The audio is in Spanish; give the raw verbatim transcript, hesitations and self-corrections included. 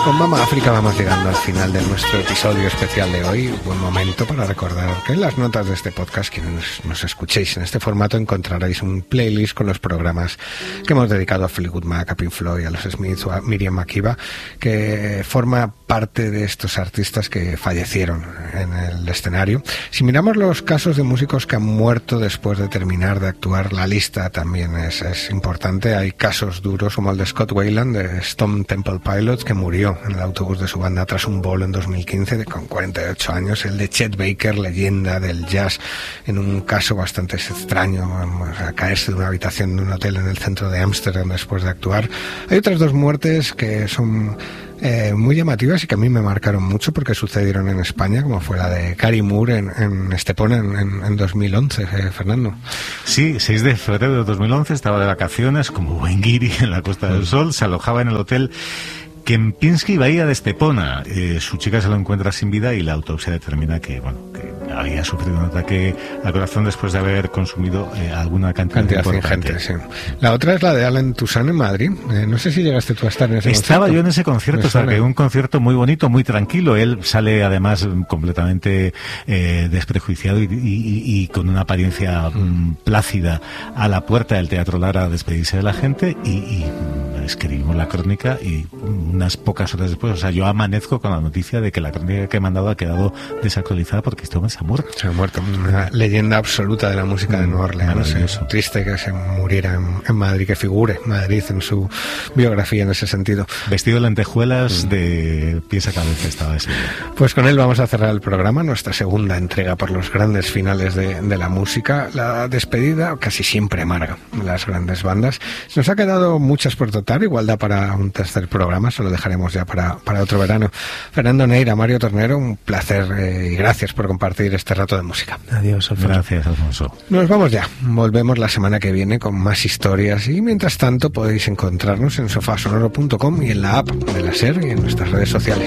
Con Mama África vamos llegando al final de nuestro episodio especial de hoy. Buen momento para recordar que en las notas de este podcast, quienes nos escuchéis en este formato, encontraréis un playlist con los programas que hemos dedicado a Fleetwood Mac, a Pink Floyd, a los Smiths o a Miriam Makeba, que forma parte de estos artistas que fallecieron en el escenario. Si miramos los casos de músicos que han muerto después de terminar de actuar, la lista también es, es importante. Hay casos duros como el de Scott Weiland de Stone Temple Pilots, que murió en el autobús de su banda tras un bolo en dos mil quince con cuarenta y ocho años. El de Chet Baker, leyenda del jazz, en un caso bastante extraño, vamos a caerse de una habitación de un hotel en el centro de Ámsterdam después de actuar. Hay otras dos muertes que son eh, muy llamativas y que a mí me marcaron mucho porque sucedieron en España, como fue la de Cary Moore en, en Estepona en, en, en dos mil once, eh, Fernando. Sí, seis de febrero de dos mil once, estaba de vacaciones como buen guiri en la Costa del Sol, se alojaba en el hotel Kempinski Bahía de Estepona. Eh, su chica se lo encuentra sin vida y la autopsia determina que, bueno, que había sufrido un ataque al corazón después de haber consumido eh, alguna cantidad, cantidad ingente, sí. La otra es la de Alan Toussaint en Madrid. Eh, no sé si llegaste tú a estar en ese Estaba concierto. yo en ese concierto, o sea, que un concierto muy bonito, muy tranquilo. Él sale además completamente eh, desprejuiciado y, y, y con una apariencia mm, plácida a la puerta del Teatro Lara a despedirse de la gente y, y escribimos la crónica y unas pocas horas después, o sea, yo amanezco con la noticia de que la crónica que he mandado ha quedado desactualizada porque este hombre se ha muerto. Se ha muerto, una leyenda absoluta de la música de Nueva Orleans. Es triste que se muriera en, en Madrid, que figure Madrid en su biografía en ese sentido. Vestido de lentejuelas, mm. de pies a cabeza estaba ese día. Pues con él vamos a cerrar el programa, nuestra segunda entrega por los grandes finales de, de la música. La despedida casi siempre amarga de las grandes bandas. Nos ha quedado muchas por tratar, igual da para un tercer programa, se lo dejaremos ya para, para otro verano. Fernando Neira, Mario Tornero, un placer eh, y gracias por compartir este rato de música. Adiós, Alfonso. Gracias, Alfonso. Nos vamos ya, volvemos la semana que viene con más historias y mientras tanto podéis encontrarnos en sofasonoro punto com y en la app de la SER y en nuestras redes sociales.